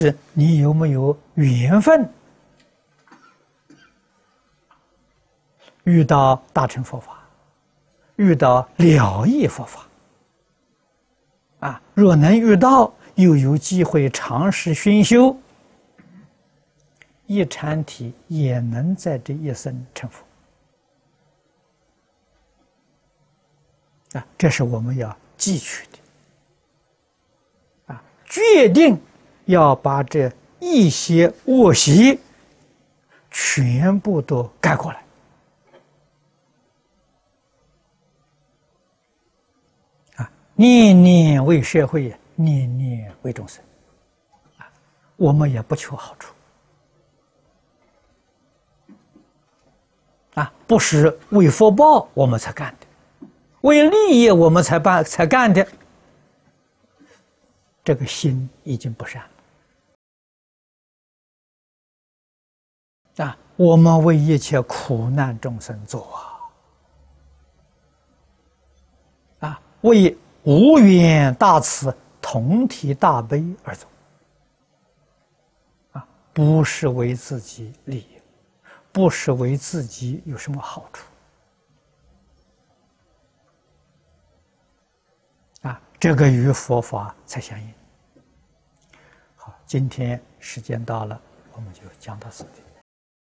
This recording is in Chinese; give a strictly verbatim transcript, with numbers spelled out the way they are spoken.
是你有没有缘分遇到大乘佛法，遇到了义佛法啊？若能遇到，又有机会尝试熏修，一禅体也能在这一生成佛啊！这是我们要记取的啊！决定要把这一些恶习全部都改过来啊！念念为社会，念念为众生啊！我们也不求好处啊，不是为福报我们才干的，为利益我们才办才干的，这个心已经不善了啊！我们为一切苦难众生做啊，啊，为无缘大慈、同体大悲而做啊，不是为自己利益，不是为自己有什么好处啊，这个与佛法才相应。好，今天时间到了，我们就讲到此地。